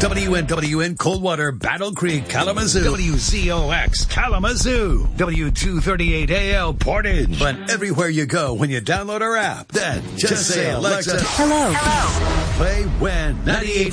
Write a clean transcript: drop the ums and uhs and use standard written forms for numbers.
WNWN Coldwater, Battle Creek, Kalamazoo. WZOX Kalamazoo. W238AL Portage. But everywhere you go when you download our app, then just say, Alexa, Hello. play When 98.